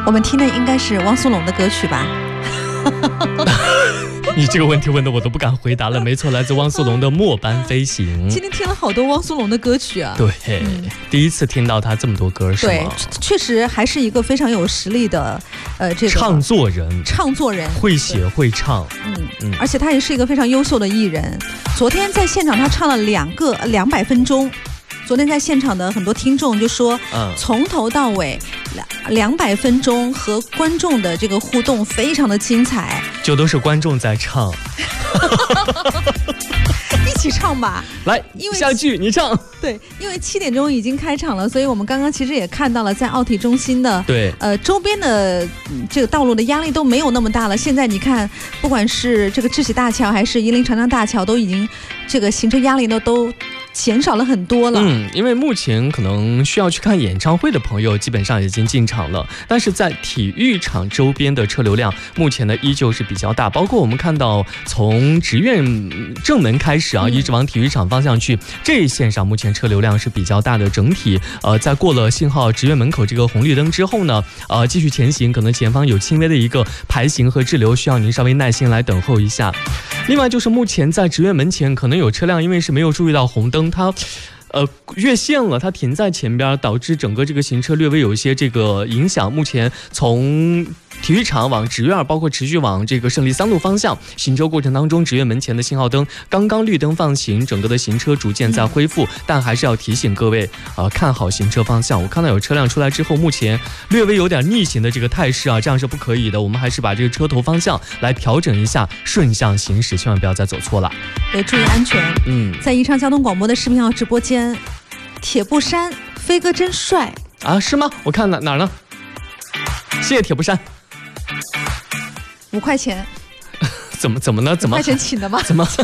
我们听的应该是汪苏泷的歌曲吧？ 你这个问题问的我都不敢回答了。没错，来自汪苏泷的《末班飞行》。 今天听了好多汪苏泷的歌曲啊。 对，第一次听到他这么多歌是吗？ 对，确实还是一个非常有实力的这个唱作人，会写会唱。 而且他也是一个非常优秀的艺人。昨天在现场他唱了200分钟。昨天在现场的很多听众就说，从头到尾200分钟和观众的这个互动非常的精彩， 就都是观众在唱， 一起唱吧。 来，下句你唱。 对，因为7点钟已经开场了，所以我们刚刚其实也看到了，在奥体中心的周边的这个道路的压力都没有那么大了。现在你看，不管是这个智喜大桥还是夷陵长江大桥，都已经这个行车压力都减少了很多了。 因为目前可能需要去看演唱会的朋友基本上已经进场了，但是在体育场周边的车流量目前呢依旧是比较大，包括我们看到从职院正门开始一直往体育场方向去，这一线上目前车流量是比较大的。整体在过了信号职院门口这个红绿灯之后呢，继续前行，可能前方有轻微的一个排行和滞留，需要您稍微耐心来等候一下。另外就是目前在职院门前可能有车辆因为是没有注意到红灯，它越线了，它停在前边，导致整个这个行车略微有一些这个影响。目前从体育场往职院，包括持续往这个胜利3路方向行车过程当中，职院门前的信号灯刚刚绿灯放行，整个的行车逐渐在恢复，但还是要提醒各位看好行车方向。我看到有车辆出来之后，目前略微有点逆行的这个态势这样是不可以的，我们还是把这个车头方向来调整一下，顺向行驶，千万不要再走错了。 对，注意安全。在宜昌交通广播的视频号直播间，铁布衫飞哥真帅啊，是吗？我看哪儿呢？谢谢铁布衫 ，5块钱。 怎么呢？怎么5 块钱请的吗？ 怎么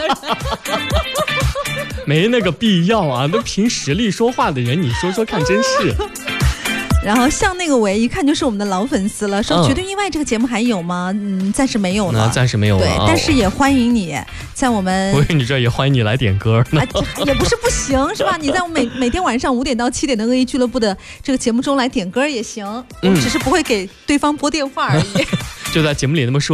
没那个必要啊？都凭实力说话的人，你说说看，真是。 然后像那个维一看就是我们的老粉丝了，说绝对意外这个节目还有吗？暂时没有了， 暂时没有了。 对，但是也欢迎你在我们， 我以为你这也欢迎你来点歌呢。 也不是不行，是吧？你在我们每天晚上5点到7点的恶意俱乐部的这个节目中来点歌也行，只是不会给对方拨电话而已。 就在节目里那么说。